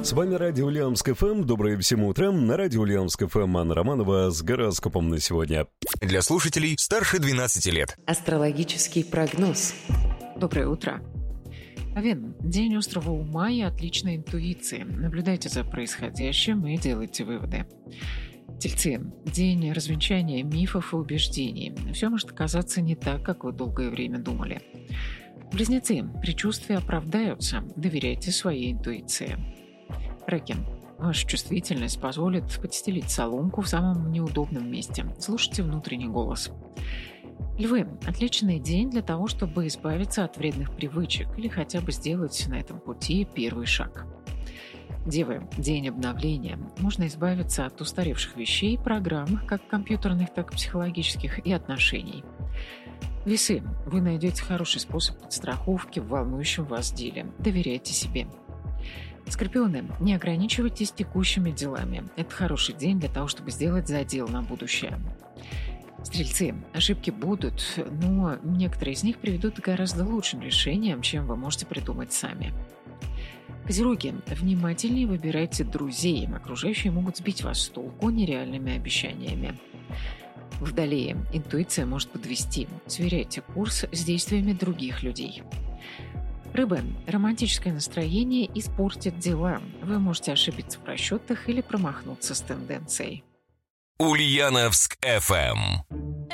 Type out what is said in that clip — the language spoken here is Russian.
С вами Радио Ульяновск ФМ. Доброе всем утро. На Радио Ульяновск ФМ Анна Романова с гороскопом на сегодня. Для слушателей старше 12 лет. Астрологический прогноз. Доброе утро. Овен. День острого ума и отличной интуиции. Наблюдайте за происходящим и делайте выводы. Тельцы. День развенчания мифов и убеждений. Все может оказаться не так, как вы долгое время думали. Близнецы. Предчувствия оправдаются. Доверяйте своей интуиции. Раки. Ваша чувствительность позволит подстелить соломку в самом неудобном месте. Слушайте внутренний голос. Львы. Отличный день для того, чтобы избавиться от вредных привычек или хотя бы сделать на этом пути первый шаг. Девы. День обновления. Можно избавиться от устаревших вещей и программ, как компьютерных, так и психологических, и отношений. Весы. Вы найдете хороший способ подстраховки в волнующем вас деле. Доверяйте себе. Скорпионы. Не ограничивайтесь текущими делами. Это хороший день для того, чтобы сделать задел на будущее. Стрельцы. Ошибки будут, но некоторые из них приведут к гораздо лучшим решениям, чем вы можете придумать сами. Козероги. Внимательнее выбирайте друзей. Окружающие могут сбить вас с толку нереальными обещаниями. Водолеи. Интуиция может подвести. Сверяйте курс с действиями других людей. Рыбы. Романтическое настроение испортит дела. Вы можете ошибиться в расчетах или промахнуться с тенденцией. Ульяновск ФМ.